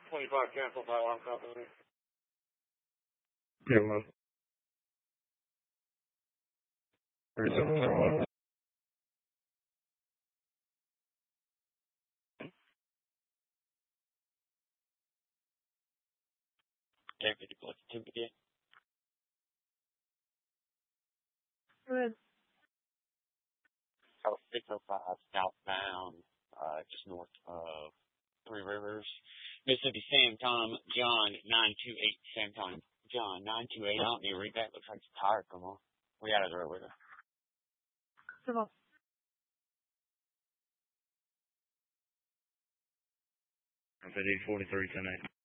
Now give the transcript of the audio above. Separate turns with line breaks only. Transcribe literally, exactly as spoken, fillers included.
twenty-five cancel by alarm company.
Yeah, well. thirty-seven.
Air fifty plus two fifty.
Good.
South six oh five southbound, uh, just north of Three Rivers. Mississippi Sam Tom John nine two eight Sam Tom John nine two eight. I don't need to read that. Looks like it's tired. Come on. We got it earlier.
Civil.
fifty forty-three ten eight.